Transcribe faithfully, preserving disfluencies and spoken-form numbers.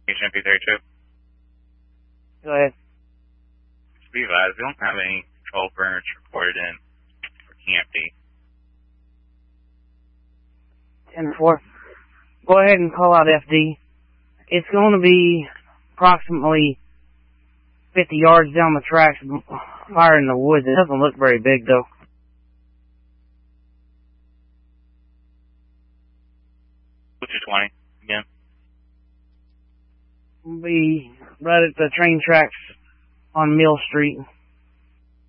H M P thirty-two. Go ahead. Just be advised, we don't have any control burns reported in for Camp D. ten four. Go ahead and call out F D. It's going to be approximately fifty yards down the tracks, fire in the woods. It doesn't look very big, though. What's your twenty again? We'll be right at the train tracks on Mill Street.